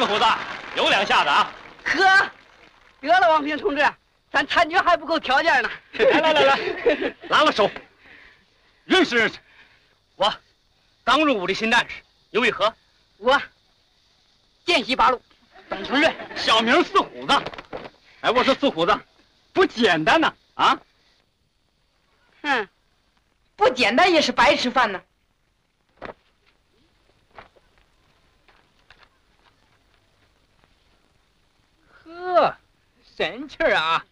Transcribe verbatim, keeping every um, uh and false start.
四虎子，有两下子啊！ 呵，得了，王平同志，咱参军还不够条件呢。 来来来来，拉拉手。认识认识，我刚入伍的新战士，你为何？ 我见习八路， 董承认，小名四虎子。哎，我说四虎子，不简单呐！啊？ 哼， 不简单也是白吃饭呢。 呵，神气儿啊！